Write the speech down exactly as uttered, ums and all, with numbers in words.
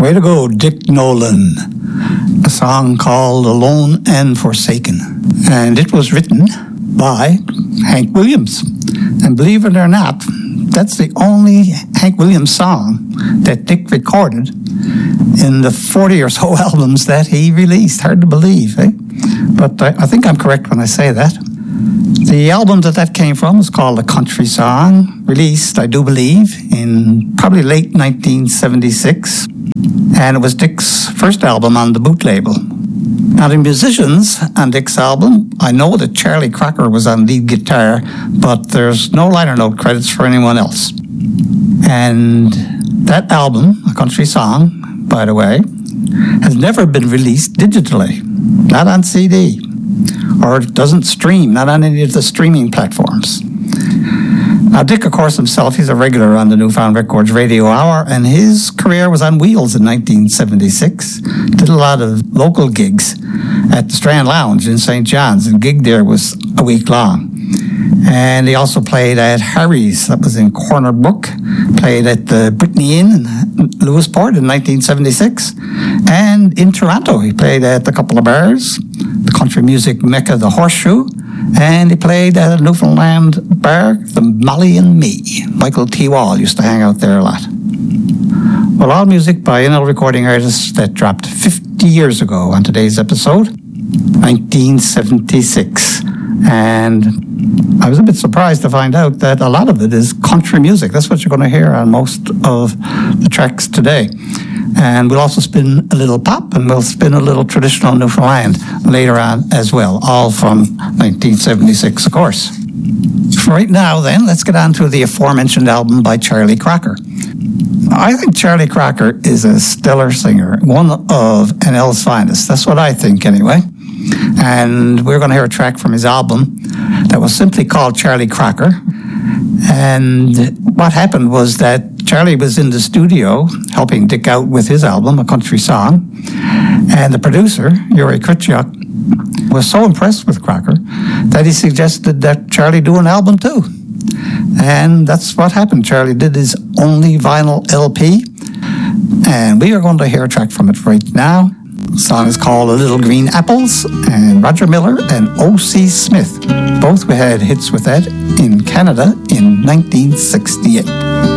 Way to go, Dick Nolan. A song called Alone and Forsaken. And it was written by Hank Williams. And believe it or not, that's the only Hank Williams song that Dick recorded in the forty or so albums that he released. Hard to believe, eh? But I, I think I'm correct when I say that. The album that that came from was called A Country Song, released, I do believe, in probably late nineteen seventy-six. And it was Dick's first album on the Boot label. Now, the musicians on Dick's album, I know that Charlie Crocker was on lead guitar, but there's no liner note credits for anyone else. And that album, A Country Song, by the way, has never been released digitally, not on C D, or it doesn't stream, not on any of the streaming platforms. Now, Dick, of course, himself, he's a regular on the Newfound Records Radio Hour, and his career was on wheels in nineteen seventy-six. Did a lot of local gigs at the Strand Lounge in Saint John's, and gig there was a week long. And he also played at Harry's, that was in Corner Brook, played at the Brittany Inn in Lewisport in nineteen seventy-six, and in Toronto he played at a couple of bars, the country music mecca, the Horseshoe, and he played at a Newfoundland bar, the Molly and Me. Michael T. Wall used to hang out there a lot. Well, all music by N L recording artists that dropped fifty years ago on today's episode, nineteen seventy-six. And I was a bit surprised to find out that a lot of it is country music. That's what you're going to hear on most of the tracks today. And we'll also spin a little pop, and we'll spin a little traditional Newfoundland later on as well, all from nineteen seventy-six, of course. For right now, then, let's get on to the aforementioned album by Charlie Crocker. I think Charlie Crocker is a stellar singer, one of N L's finest. That's what I think, anyway. And we're going to hear a track from his album that was simply called Charlie Crocker. And what happened was that Charlie was in the studio helping Dick out with his album, A Country Song. And the producer, Yuri Kritchuk, was so impressed with Crocker that he suggested that Charlie do an album too. And that's what happened. Charlie did his only vinyl L P. And we are going to hear a track from it right now. The song is called A Little Green Apples, and Roger Miller and O C Smith both had hits with that in Canada in nineteen sixty-eight.